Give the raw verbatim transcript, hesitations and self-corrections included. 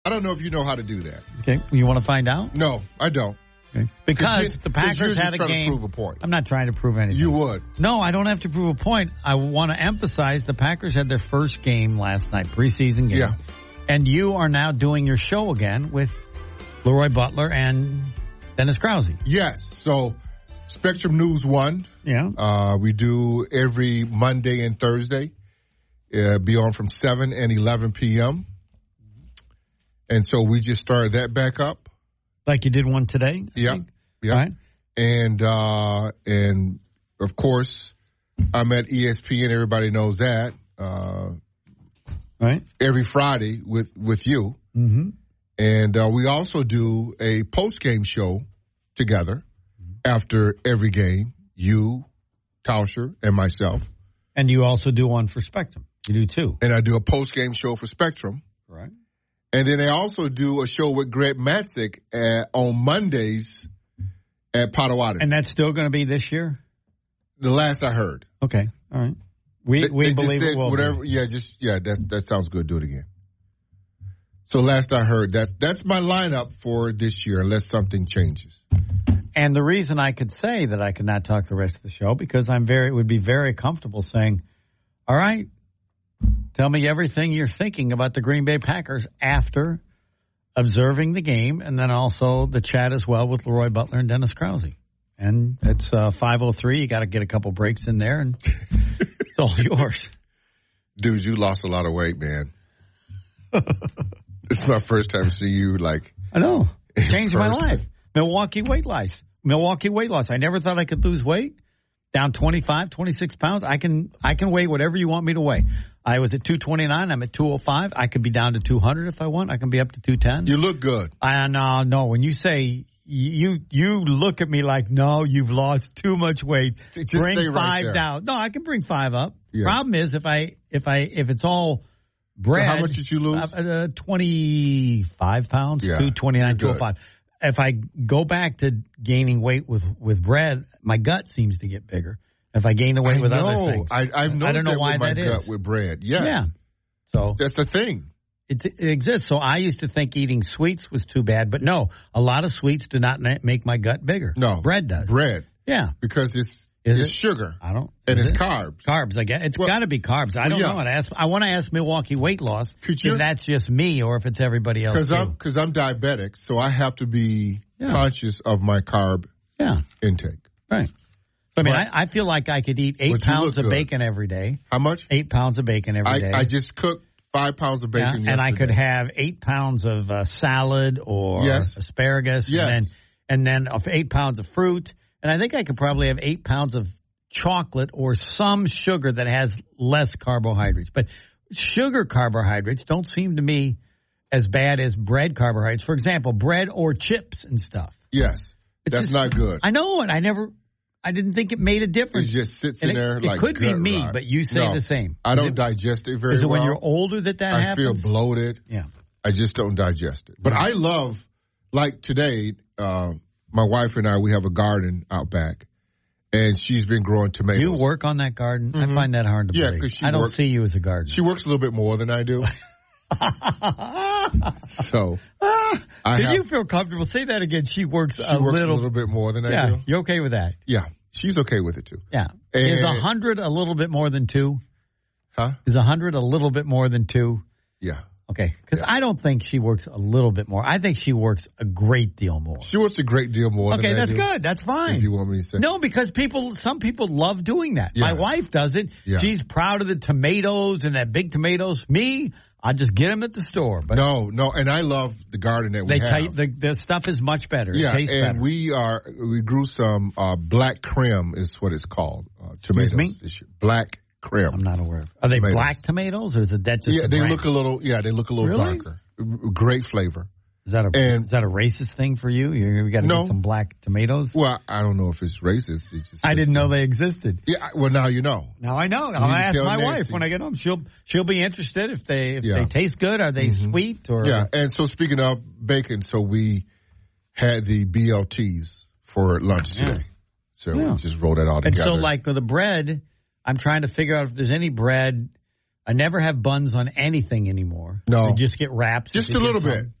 I don't know if you know how to do that. Okay, you want to find out? No, I don't. Okay. Because you, the Packers had a game. To prove a point. I'm not trying to prove anything. You would. No, I don't have to prove a point. I want to emphasize the Packers had their first game last night, preseason game. Yeah. And you are now doing your show again with Leroy Butler and Dennis Krause. Yes. So Spectrum News One. Yeah. Uh, we do every Monday and Thursday. Uh, be on from seven and eleven p.m. And so we just started that back up. Like you did one today? Yeah. Yeah. Right. And, uh, and of course, I'm at E S P N. Everybody knows that. Uh, right. Every Friday with, with you. Mm-hmm. And uh, we also do a post-game show together after every game, you, Tauscher, and myself. And you also do one for Spectrum. You do too. And I do a post-game show for Spectrum. Right. And then I also do a show with Greg Matzik at, on Mondays at Potawatomi. And that's still going to be this year? The last I heard. Okay. All right. We they, we they believe said it will whatever. be. Yeah, just yeah. That that sounds good. Do it again. So last I heard, that that's my lineup for this year, unless something changes. And the reason I could say that I could not talk the rest of the show because I'm very would be very comfortable saying, "All right, tell me everything you're thinking about the Green Bay Packers after observing the game, and then also the chat as well with Leroy Butler and Dennis Krause." And it's uh, five oh three. You got to get a couple breaks in there, and it's all yours. Dude, you lost a lot of weight, man. This is my first time seeing you, like... I know. Changed my person. life. Milwaukee weight loss. Milwaukee weight loss. I never thought I could lose weight. Down twenty-five, twenty-six pounds. I can I can weigh whatever you want me to weigh. I was at two twenty-nine. I'm at two oh five. I could be down to two hundred if I want. I can be up to two ten. You look good. I no, no. When you say... You you look at me like, no, you've lost too much weight. Just bring stay right five there. down. No, I can bring five up. Yeah. Problem is, if I if I if it's all bread, So how much did you lose? Uh, uh, twenty-five pounds, Yeah. two twenty-nine, You're two good. oh five. If I go back to gaining weight with with bread, my gut seems to get bigger. If I gain the weight I with know. other things, I, I've noticed I don't know that why with my that gut is. with bread. Yes. Yeah, so That's a thing. It, it exists. So I used to think eating sweets was too bad, but no, a lot of sweets do not na- make my gut bigger. No. Bread does. Bread. Yeah. Because it's, Is it's it? sugar. I don't. And is it's it? carbs. Carbs, I guess. It's Well, got to be carbs. I well, don't yeah. know. I, ask, I want to ask Milwaukee Weight Loss Could you- if that's just me or if it's everybody else Because too. I'm, cause I'm diabetic, so I have to be Yeah. conscious of my carb yeah. intake. Right. I mean, But- I, I feel like I could eat eight But you pounds look of good. bacon every day. How much? Eight pounds of bacon every I, day. I just cooked five pounds of Yeah, bacon and I could yesterday. have eight pounds of uh, salad or Yes. asparagus, Yes. and then and then of eight pounds of fruit, and I think I could probably have eight pounds of chocolate or some sugar that has less carbohydrates. But sugar carbohydrates don't seem to me as bad as bread carbohydrates. For example, bread or chips and stuff. Yes. It's That's just- not good. I know it. I never. I didn't think it made a difference. It just sits And in it, there it like could be gut me, rot. but you say No, the same. I Is don't it- digest it very Is it well. when you're older that that I happens? feel bloated. Yeah. I just don't digest it. But I love, like today, uh, my wife and I, we have a garden out back, and she's been growing tomatoes. You work on that garden? I find that hard to Yeah, believe. 'cause she I don't works- see you as a gardener. She works a little bit more than I do. So I Did have, you feel comfortable? Say that again. She works she a works little. a little bit more than I yeah, do. you okay with that? Yeah, she's okay with it too. Yeah. And- Is a hundred a little bit more than two? Huh? Is a hundred a little bit more than two? Yeah. Okay, because Yeah. I don't think she works a little bit more. I think she works a great deal more. She works a great deal more Okay, than I that's do. good. That's fine. If you want me to say. No, because people, some people love doing that. Yeah. My wife does it. Yeah. She's proud of the tomatoes and that big tomatoes. Me, I just get them at the store. But No, no, and I love the garden that we they have. tell you, the, the stuff is much better. Yeah, it tastes and better. we are we grew some uh, black creme is what it's called. Uh, tomatoes. me? this year. Black creme. I'm not aware of. Are they Tomatoes. black tomatoes or is it that just Yeah, a they brand? look a little. Yeah, they look a little Really? darker. Great flavor. Is that a and- is that a racist thing for you? You, you got to No. get some black tomatoes. Well, I don't know if it's racist. It's just, I didn't know they existed. Yeah, well now you know. Now I know. need I'll to ask tell my wife Nancy. when I get home. She'll she'll be interested if they if Yeah. they taste good. Are they sweet or Yeah, and so speaking of bacon, so we had the B L Ts for lunch Yeah. today. So Yeah. we just rolled that all And together. so, like with the bread, I'm trying to figure out if there's any bread I never have buns on anything anymore. No. I just get wraps. Just if you a get little some. bit.